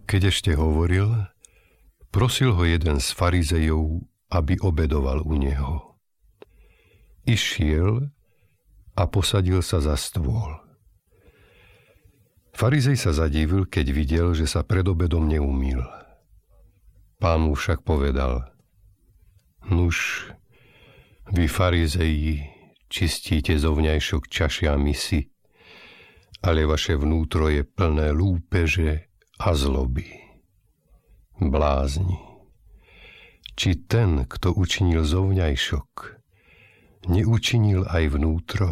Keď ešte hovoril, prosil ho jeden z farizejov, aby obedoval u neho. Išiel a posadil sa za stôl. Farizej sa zadivil, keď videl, že sa pred obedom neumýl. Pán mu však povedal: Nuž, vy farizeji čistíte zovňajšok čaše a misy, ale vaše vnútro je plné lúpeže a zloby. Blázni. Či ten, kto učinil zovňajšok, neučinil aj vnútro?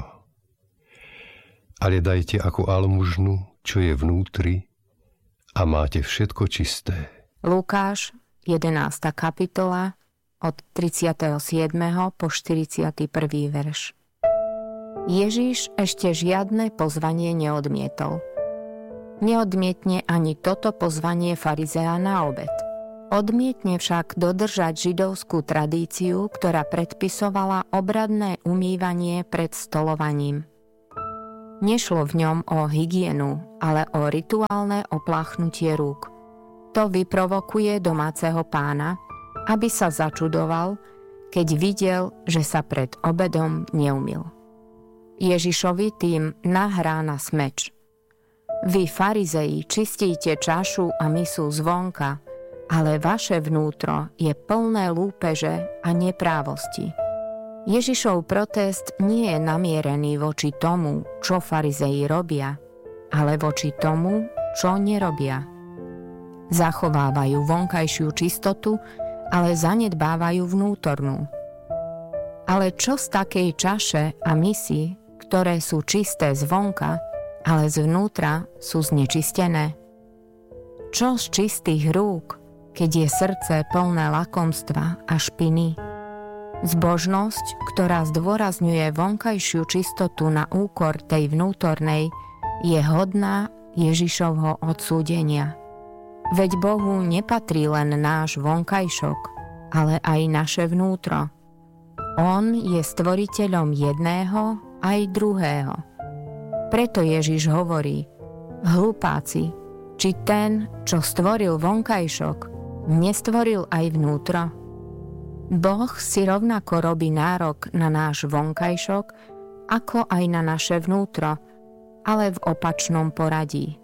Ale dajte ako almužnu, čo je vnútri, a máte všetko čisté. Lukáš, 11. kapitola, od 37. po 41. verš. Ježiš ešte žiadne pozvanie neodmietol. Neodmietne ani toto pozvanie farizea na obed. Odmietne však dodržať židovskú tradíciu, ktorá predpisovala obradné umývanie pred stolovaním. Nešlo v ňom o hygienu, ale o rituálne opláchnutie rúk. To vyprovokuje domáceho pána, aby sa začudoval, keď videl, že sa pred obedom neumyl. Ježišovi tým nahrá na smeč. Vy, farizeji, čistíte čašu a misu zvonka, ale vaše vnútro je plné lúpeže a neprávosti. Ježišov protest nie je namierený voči tomu, čo farizeji robia, ale voči tomu, čo nerobia. Zachovávajú vonkajšiu čistotu, ale zanedbávajú vnútornú. Ale čo z takej čaše a misy, ktoré sú čisté zvonka, ale zvnútra sú znečistené? Čo z čistých rúk, keď je srdce plné lakomstva a špiny? Zbožnosť, ktorá zdôrazňuje vonkajšiu čistotu na úkor tej vnútornej, je hodná Ježišovho odsúdenia. Veď Bohu nepatrí len náš vonkajšok, ale aj naše vnútro. On je stvoriteľom jedného aj druhého. Preto Ježiš hovorí: Hlupáci, či ten, čo stvoril vonkajšok, nestvoril aj vnútro? Boh si rovnako robí nárok na náš vonkajšok, ako aj na naše vnútro, ale v opačnom poradí.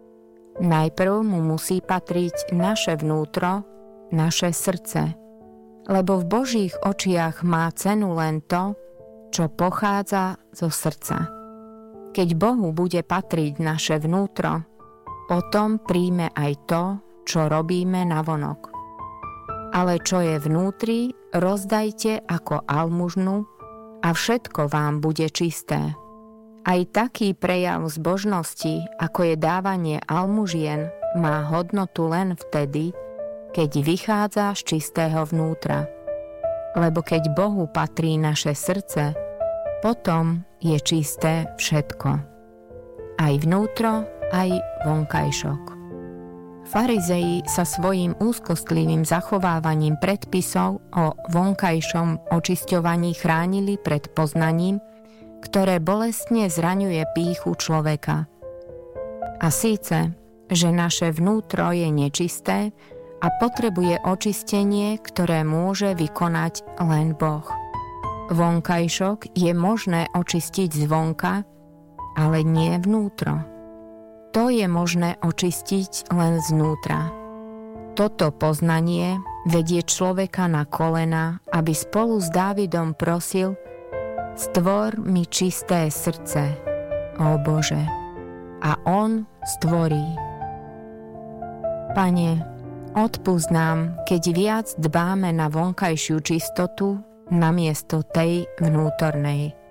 Najprv mu musí patriť naše vnútro, naše srdce, lebo v Božích očiach má cenu len to, čo pochádza zo srdca. Keď Bohu bude patriť naše vnútro, potom príjme aj to, čo robíme navonok. Ale čo je vnútri, rozdajte ako almužnu a všetko vám bude čisté. Aj taký prejav zbožnosti, ako je dávanie almužien, má hodnotu len vtedy, keď vychádza z čistého vnútra. Lebo keď Bohu patrí naše srdce, potom je čisté všetko. Aj vnútro, aj vonkajšok. Farizeji sa svojím úzkostlivým zachovávaním predpisov o vonkajšom očisťovaní chránili pred poznaním, ktoré bolestne zraňuje pýchu človeka. A síce, že naše vnútro je nečisté a potrebuje očistenie, ktoré môže vykonať len Boh. Vonkajšok je možné očistiť zvonka, ale nie vnútro. To je možné očistiť len znútra. Toto poznanie vedie človeka na kolena, aby spolu s Dávidom prosil: Stvor mi čisté srdce, ó Bože. A on stvorí. Pane, odpusť nám, keď viac dbáme na vonkajšiu čistotu namiesto tej vnútornej.